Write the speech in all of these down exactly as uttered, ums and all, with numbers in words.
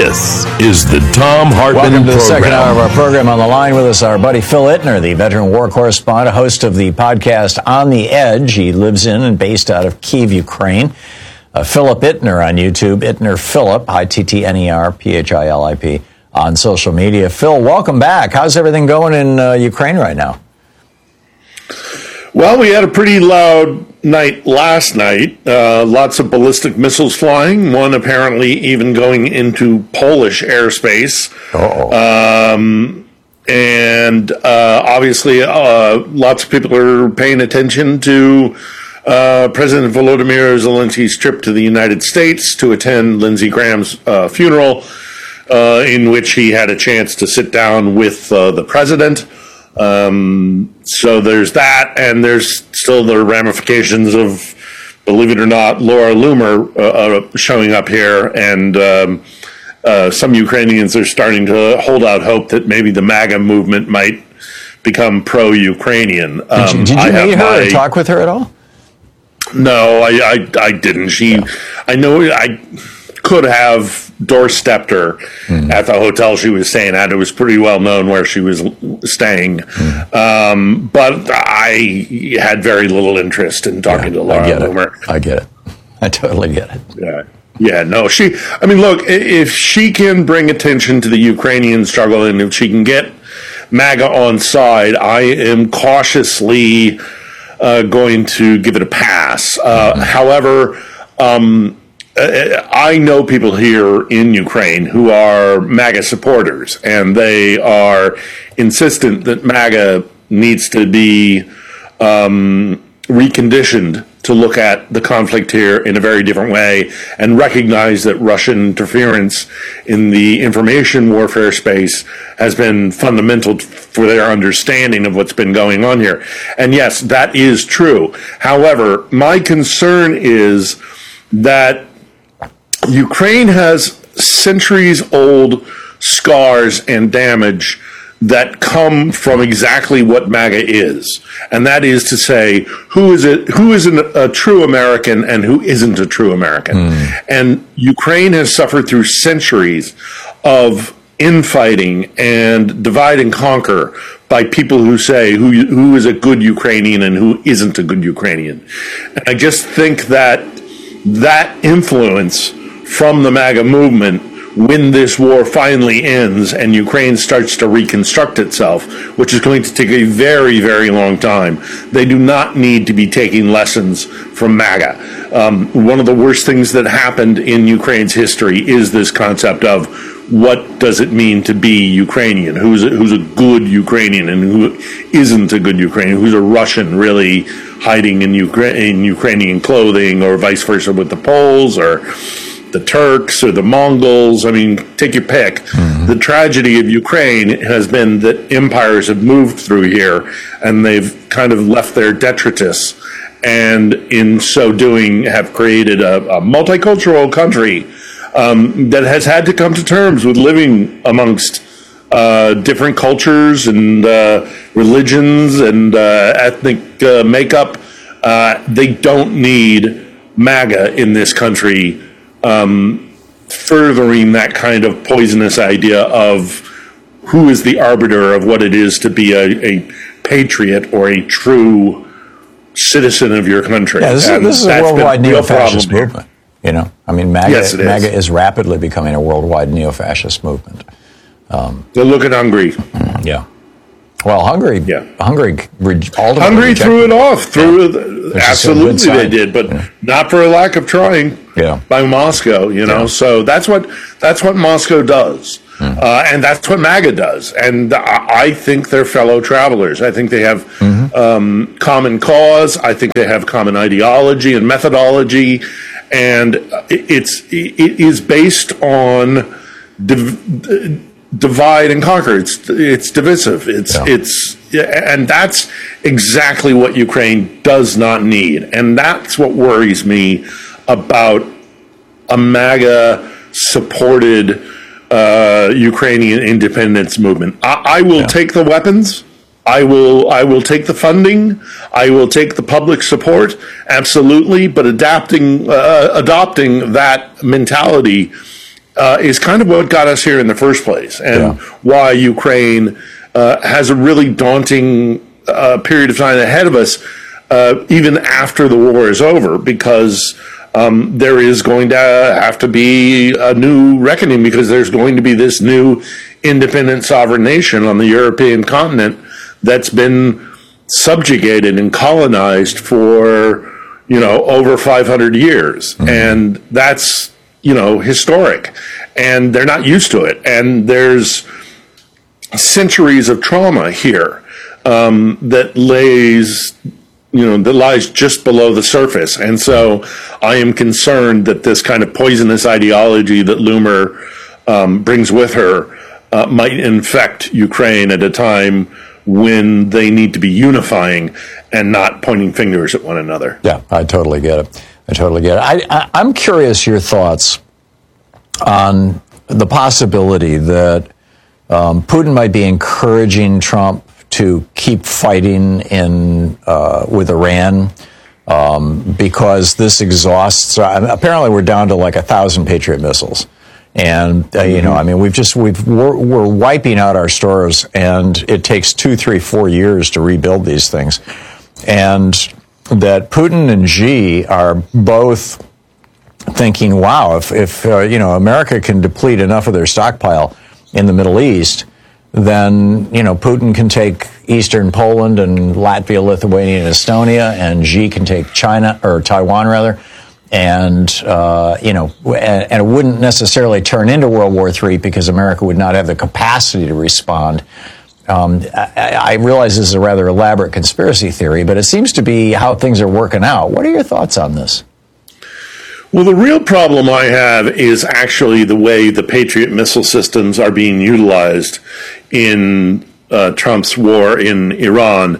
This is the Thom Hartmann Welcome to the program. second hour of our program. On the line with us, our buddy Phil Ittner, the veteran war correspondent, host of the podcast On the Edge. He lives in and based out of Kyiv, Ukraine. Uh, Philip Ittner on YouTube, Ittner Philip, I T T N E R P H I L I P on social media. Phil, welcome back. How's everything going in uh, Ukraine right now? Well, we had a pretty loud night last night. Uh, lots of ballistic missiles flying, one apparently even going into Polish airspace. Um, and uh, obviously, uh, lots of people are paying attention to uh, President Volodymyr Zelensky's trip to the United States to attend Lindsey Graham's uh, funeral, uh, in which he had a chance to sit down with uh, the president. Um, so there's that, and there's still the ramifications of, believe it or not, Laura Loomer uh, uh, showing up here, and um, uh, some Ukrainians are starting to hold out hope that maybe the MAGA movement might become pro-Ukrainian. Um, did you, did you meet her my, or talk with her at all? No, I, I, I didn't. She, yeah. I know I could have doorstepped her mm. at the hotel she was staying at. It was pretty well known where she was staying. Mm. Um, but I had very little interest in talking yeah, to Laura I get Loomer. It. I get it. I totally get it. Yeah. Yeah, no, she, I mean, look, if she can bring attention to the Ukrainian struggle and if she can get MAGA on side, I am cautiously uh, going to give it a pass. Uh, mm-hmm. However, um, I know people here in Ukraine who are MAGA supporters, and they are insistent that MAGA needs to be um, reconditioned to look at the conflict here in a very different way and recognize that Russian interference in the information warfare space has been fundamental for their understanding of what's been going on here. And yes, that is true. However, my concern is that Ukraine has centuries-old scars and damage that come from exactly what MAGA is, and that is to say, who is it? Who is an, a true American and who isn't a true American? Mm. And Ukraine has suffered through centuries of infighting and divide and conquer by people who say who who is a good Ukrainian and who isn't a good Ukrainian. And I just think that that influence from the MAGA movement, when this war finally ends and Ukraine starts to reconstruct itself, which is going to take a very, very long time, they do not need to be taking lessons from MAGA. Um, one of the worst things that happened in Ukraine's history is this concept of what does it mean to be Ukrainian? Who's a, who's a good Ukrainian and who isn't a good Ukrainian? Who's a Russian really hiding in, Ukra- in Ukrainian clothing, or vice versa with the Poles or the Turks or the Mongols? I mean, take your pick. Mm-hmm. The tragedy of Ukraine has been that empires have moved through here and they've kind of left their detritus, and in so doing have created a, a multicultural country um, that has had to come to terms with living amongst uh, different cultures and uh, religions and uh, ethnic uh, makeup. Uh, they don't need MAGA in this country Um, furthering that kind of poisonous idea of who is the arbiter of what it is to be a, a patriot or a true citizen of your country. Yeah, this is, this is a worldwide neo-fascist movement. You know, I mean, MAGA, yes, it is. MAGA is rapidly becoming a worldwide neo-fascist movement. Um, they look at Hungary. Yeah. Well, Hungary, yeah. Hungary, Hungary threw it off. Threw yeah. Absolutely, they did, but yeah. not for a lack of trying. Yeah. By Moscow, you know. Yeah. So that's what that's what Moscow does, mm. uh, and that's what MAGA does. And I, I think they're fellow travelers. I think they have mm-hmm. um, common cause. I think they have common ideology and methodology, and it's it is based on Div- divide and conquer. It's it's divisive. It's yeah. it's and that's exactly what Ukraine does not need. And that's what worries me about a MAGA supported uh, Ukrainian independence movement. I, I will yeah. take the weapons. I will I will take the funding. I will take the public support. Absolutely, but adapting uh, adopting that mentality uh, is kind of what got us here in the first place, and yeah. why Ukraine uh, has a really daunting uh, period of time ahead of us, uh, even after the war is over, because um, there is going to have to be a new reckoning, because there's going to be this new independent sovereign nation on the European continent that's been subjugated and colonized for, you know, over five hundred years. Mm-hmm. And that's, you know, historic. And they're not used to it. And there's centuries of trauma here um, that lays, you know, that lies just below the surface. And so I am concerned that this kind of poisonous ideology that Loomer um, brings with her uh, might infect Ukraine at a time when they need to be unifying and not pointing fingers at one another. Yeah, I totally get it. I totally get it. I, I, I'm curious your thoughts on the possibility that um, Putin might be encouraging Trump to keep fighting in uh, with Iran um, because this exhausts. Uh, apparently, we're down to like a thousand Patriot missiles. And, uh, you know, I mean, we've just, we've, we're, we're wiping out our stores, and it takes two, three, four years to rebuild these things. And that Putin and Xi are both thinking, wow, if, if uh, you know, America can deplete enough of their stockpile in the Middle East, then, you know, Putin can take eastern Poland and Latvia, Lithuania, and Estonia, and Xi can take China, or Taiwan, rather. And, uh, you know, and, and it wouldn't necessarily turn into World War Three because America would not have the capacity to respond. Um, I, I realize this is a rather elaborate conspiracy theory, but it seems to be how things are working out. What are your thoughts on this? Well, the real problem I have is actually the way the Patriot missile systems are being utilized in uh, Trump's war in Iran.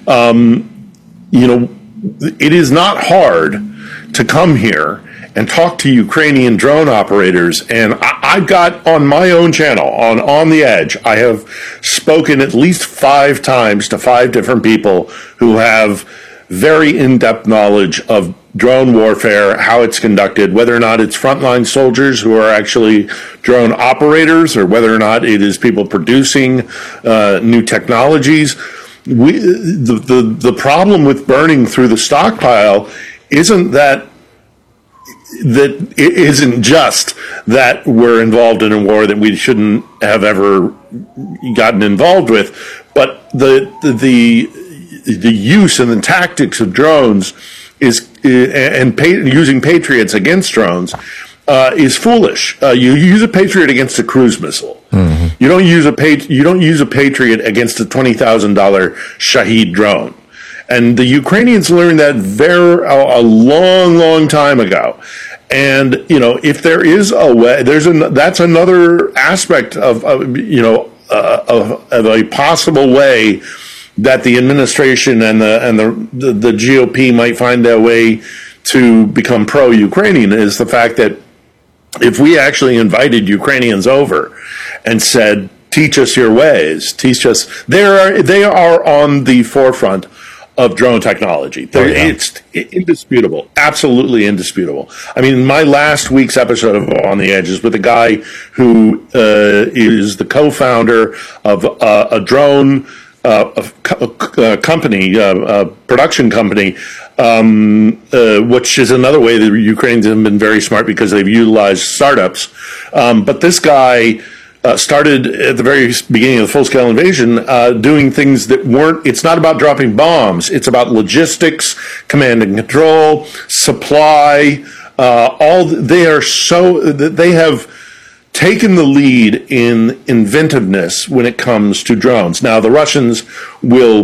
Um, you know, it is not hard to come here and talk to Ukrainian drone operators. And I, I've got on my own channel, on On the Edge, I have spoken at least five times to five different people who have very in-depth knowledge of drone warfare, how it's conducted, whether or not it's frontline soldiers who are actually drone operators, or whether or not it is people producing uh, new technologies. We, the, the, the problem with burning through the stockpile isn't that that it isn't just that we're involved in a war that we shouldn't have ever gotten involved with, but the the the use and the tactics of drones is and pa- using Patriots against drones uh, is foolish. Uh, you use a Patriot against a cruise missile. Mm-hmm. You don't use a pat- you don't use a Patriot against a twenty thousand dollar Shahed drone. And the Ukrainians learned that very a long, long time ago. And you know, if there is a way, there's an that's another aspect of, of you know uh, of, of a possible way that the administration and the and the, the the G O P might find their way to become pro-Ukrainian, is the fact that if we actually invited Ukrainians over and said, "Teach us your ways, teach us," they are they are on the forefront of drone technology. Oh, yeah. It's indisputable, absolutely indisputable. I mean, my last week's episode of On the Edge is with a guy who uh, is the co-founder of uh, a drone uh, a, a company, uh, a production company, um, uh, which is another way that Ukrainians have been very smart because they've utilized startups. Um, but this guy Uh, started at the very beginning of the full-scale invasion uh, doing things that weren't, it's not about dropping bombs, it's about logistics, command and control, supply, uh, all, they are so, they have taken the lead in inventiveness when it comes to drones. Now, the Russians will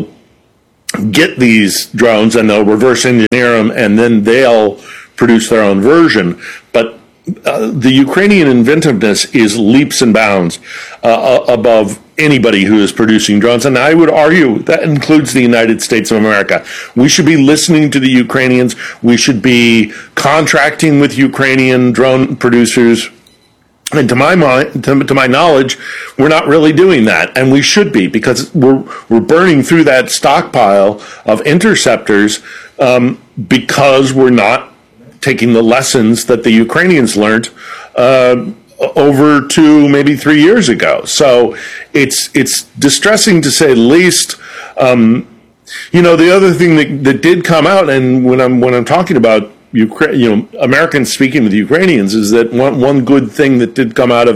get these drones and they'll reverse engineer them and then they'll produce their own version, but Uh, the Ukrainian inventiveness is leaps and bounds uh, above anybody who is producing drones. And I would argue that includes the United States of America. We should be listening to the Ukrainians. We should be contracting with Ukrainian drone producers. And to my mind, to, to my knowledge, we're not really doing that. And we should be, because we're, we're burning through that stockpile of interceptors um, because we're not taking the lessons that the Ukrainians learned uh, over two, maybe three years ago. So it's it's distressing to say the least. Um, you know, the other thing that, that did come out, and when I'm when I'm talking about Ukraine, you know, Americans speaking with Ukrainians, is that one one good thing that did come out of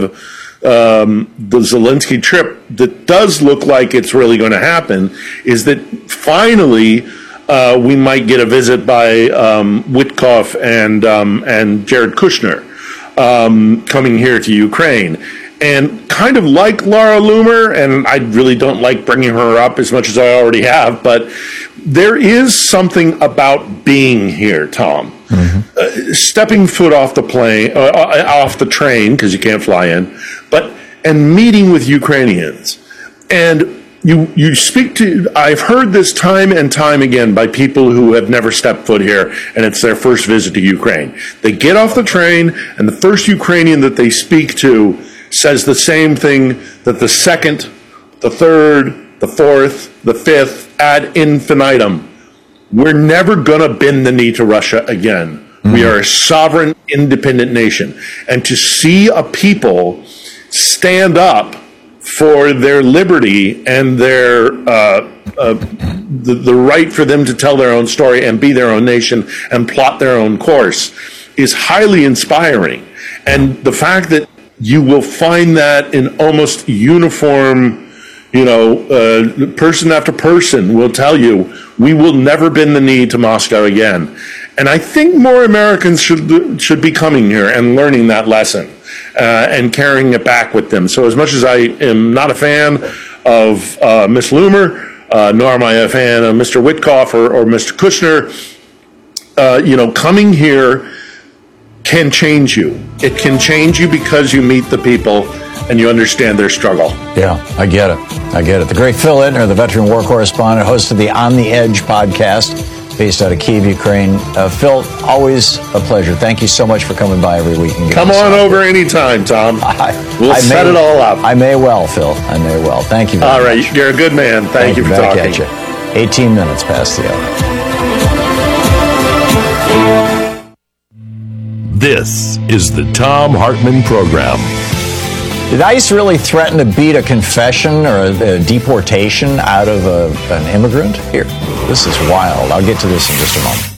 um, the Zelensky trip that does look like it's really going to happen is that finally. Uh, we might get a visit by um, Witkoff and um, and Jared Kushner um, coming here to Ukraine. And kind of like Laura Loomer, and I really don't like bringing her up as much as I already have, but there is something about being here, Tom. Mm-hmm. Uh, stepping foot off the plane, uh, off the train, because you can't fly in, but and meeting with Ukrainians. And You you speak to, I've heard this time and time again by people who have never stepped foot here, and it's their first visit to Ukraine. They get off the train, and the first Ukrainian that they speak to says the same thing that the second, the third, the fourth, the fifth, ad infinitum. We're never going to bend the knee to Russia again. Mm-hmm. We are a sovereign, independent nation. And to see a people stand up for their liberty and their uh, uh, the, the right for them to tell their own story and be their own nation and plot their own course is highly inspiring. And the fact that you will find that in almost uniform, you know, uh, person after person will tell you, we will never bend the knee to Moscow again. And I think more Americans should should be coming here and learning that lesson. Uh, and carrying it back with them. So as much as I am not a fan of uh, Miss Loomer, uh, nor am I a fan of Mister Witkoff or, or Mister Kushner, uh, you know, coming here can change you. It can change you because you meet the people and you understand their struggle. Yeah, I get it. I get it. The great Phil Ittner, the veteran war correspondent, host of the On the Edge podcast, based out of Kyiv, Ukraine. Uh, Phil, always a pleasure. Thank you so much for coming by every week. And Come on over anytime, Tom. I, we'll I set may, it all up. I may well, Phil. I may well. Thank you very all right, much. You're a good man. Thank, Thank you for back talking. At you. eighteen minutes past the hour. This is the Thom Hartmann Program. Did ICE really threaten to beat a confession or a, a deportation out of a, an immigrant? Here, this is wild. I'll get to this in just a moment.